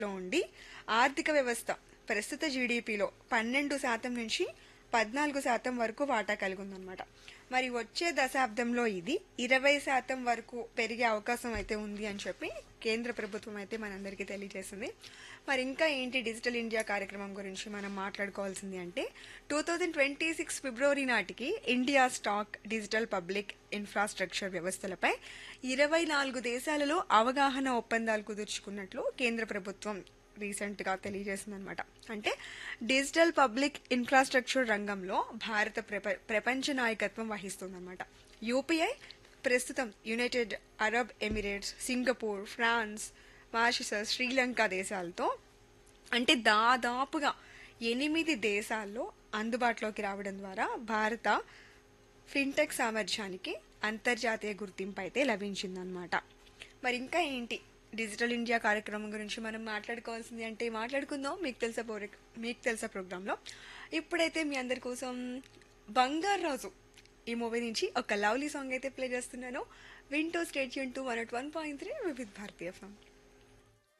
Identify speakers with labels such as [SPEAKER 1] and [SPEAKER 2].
[SPEAKER 1] లో ఉండి ఆర్థిక వ్యవస్థ ప్రస్తుత జీడిపిలో 12% నుంచి 14% వరకు వాటా కలిగి ఉందన్నమాట. మరి వచ్చే దశాబ్దంలో ఇది 20% వరకు పెరిగే అవకాశం అయితే ఉంది అని చెప్పి కేంద్ర ప్రభుత్వం అయితే మనందరికీ తెలియజేసింది. మరి ఇంకా ఏంటి డిజిటల్ ఇండియా కార్యక్రమం గురించి మనం మాట్లాడుకోవాల్సింది అంటే 2026 ఫిబ్రవరి నాటికి India stock digital public infrastructure వ్యవస్థలపై 24 దేశాలలో అవగాహన ఒప్పందాలు కుదుర్చుకున్నట్లు కేంద్ర ప్రభుత్వం రీసెంట్గా తెలియజేసిందనమాట. అంటే డిజిటల్ పబ్లిక్ ఇన్ఫ్రాస్ట్రక్చర్ రంగంలో భారత ప్రపంచ నాయకత్వం వహిస్తుందన్నమాట. యూపీఐ ప్రస్తుతం United Arab Emirates, Singapore, France, Mauritius, Sri Lanka దేశాలతో అంటే దాదాపుగా 8 దేశాల్లో అందుబాటులోకి రావడం ద్వారా భారత ఫిన్టెక్ సామర్థ్యానికి అంతర్జాతీయ గుర్తింపు అయితే లభించిందనమాట. మరి ఇంకా ఏంటి డిజిటల్ ఇండియా కార్యక్రమం గురించి మనం మాట్లాడుకోవాల్సింది అంటే మాట్లాడుకుందాం మీకు తెలుసా ప్రోగ్రాంలో. ఇప్పుడైతే మీ అందరి కోసం బంగారు రాజు ఈ మూవీ నుంచి ఒక లవ్లీ సాంగ్ అయితే ప్లే చేస్తున్నాను. వింటూ స్టేట్ యూన్ టు 101.3 వివిధ భారతీయ ఎఫ్ఎం.